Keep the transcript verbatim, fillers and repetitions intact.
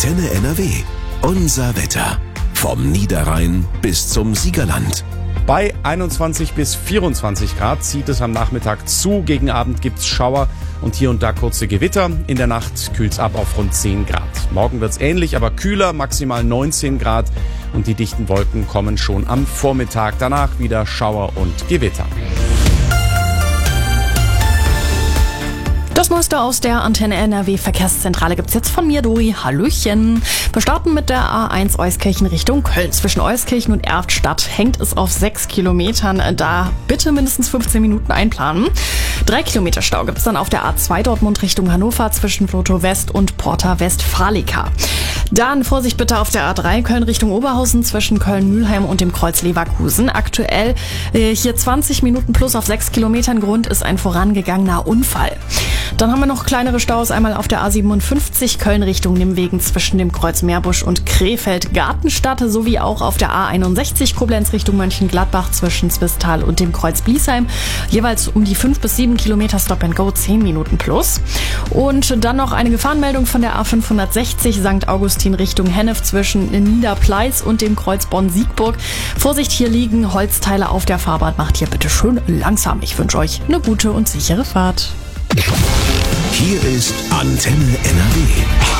Antenne N R W. Unser Wetter. Vom Niederrhein bis zum Siegerland. Bei einundzwanzig bis vierundzwanzig Grad zieht es am Nachmittag zu. Gegen Abend gibt's Schauer und hier und da kurze Gewitter. In der Nacht kühlt's ab auf rund zehn Grad. Morgen wird's ähnlich, aber kühler, maximal neunzehn Grad. Und die dichten Wolken kommen schon am Vormittag. Danach wieder Schauer und Gewitter. Das Neueste aus der Antenne N R W Verkehrszentrale gibt's jetzt von mir, Dori. Hallöchen. Wir starten mit der A eins Euskirchen Richtung Köln. Zwischen Euskirchen und Erftstadt hängt es auf sechs Kilometern. Da bitte mindestens fünfzehn Minuten einplanen. Drei Kilometer Stau gibt's dann auf der A zwei Dortmund Richtung Hannover zwischen Floto West und Porta Westfalica. Dann Vorsicht bitte auf der A drei Köln Richtung Oberhausen zwischen Köln-Mühlheim und dem Kreuz Leverkusen. Aktuell äh, hier zwanzig Minuten plus auf sechs Kilometern. Grund ist ein vorangegangener Unfall. Dann haben wir noch kleinere Staus, einmal auf der A siebenundfünfzig Köln Richtung Nimwegen zwischen dem Kreuz Meerbusch und Krefeld-Gartenstadt sowie auch auf der A einundsechzig Koblenz Richtung Mönchengladbach zwischen Zwistal und dem Kreuz Bliesheim. Jeweils um die fünf bis sieben Kilometer Stop and Go, zehn Minuten plus. Und dann noch eine Gefahrenmeldung von der A fünfhundertsechzig Sankt Augustin Richtung Hennef zwischen Niederpleis und dem Kreuz Bonn-Siegburg. Vorsicht, hier liegen Holzteile auf der Fahrbahn. Macht hier bitte schön langsam. Ich wünsche euch eine gute und sichere Fahrt. Hier ist Antenne N R W.